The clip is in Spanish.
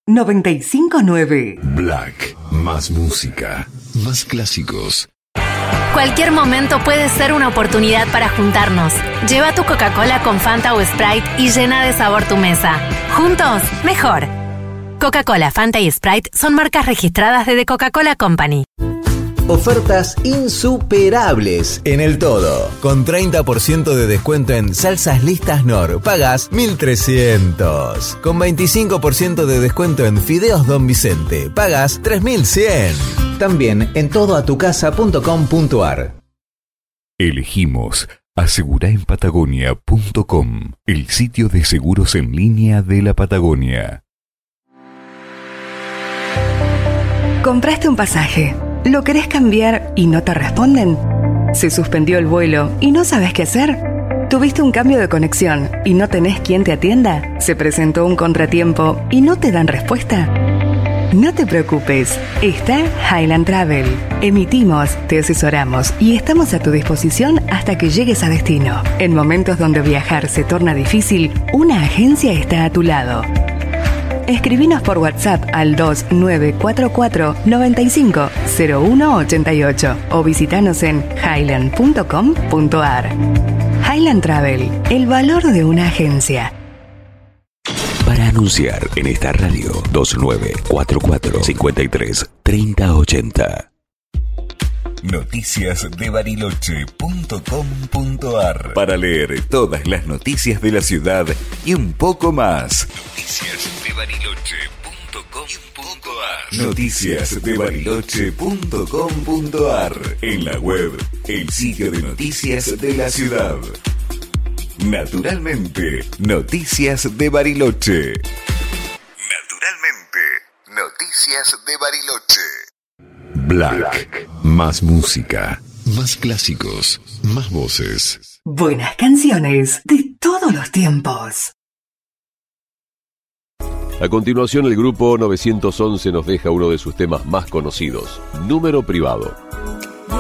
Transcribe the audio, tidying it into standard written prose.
959. Black, más música, más clásicos. Cualquier momento puede ser una oportunidad para juntarnos. Lleva tu Coca-Cola con Fanta o Sprite y llena de sabor tu mesa. Juntos, mejor. Coca-Cola, Fanta y Sprite son marcas registradas de The Coca-Cola Company. Ofertas insuperables en El Todo. Con 30% de descuento en salsas listas Nor, pagás 1.300. Con 25% de descuento en fideos Don Vicente, pagás 3.100. También en todoatucasa.com.ar. Elegimos aseguraenpatagonia.com, el sitio de seguros en línea de la Patagonia. Compraste un pasaje. ¿Lo querés cambiar y no te responden? ¿Se suspendió el vuelo y no sabes qué hacer? ¿Tuviste un cambio de conexión y no tenés quien te atienda? ¿Se presentó un contratiempo y no te dan respuesta? No te preocupes, está Highland Travel. Emitimos, te asesoramos y estamos a tu disposición hasta que llegues a destino. En momentos donde viajar se torna difícil, una agencia está a tu lado. Escribinos por WhatsApp al 2944 95 0188 o visitanos en highland.com.ar. Highland Travel, el valor de una agencia. Para anunciar en esta radio, 2944 53 3080. Noticiasdebariloche.com.ar. Para leer todas las noticias de la ciudad y un poco más. Noticiasdebariloche.com.ar. En la web, el sitio de noticias de la ciudad. Naturalmente, Noticias de Bariloche. Naturalmente, Noticias de Bariloche. Black, más música, más clásicos, más voces. Buenas canciones de todos los tiempos. A continuación, el grupo 911 nos deja uno de sus temas más conocidos, Número Privado.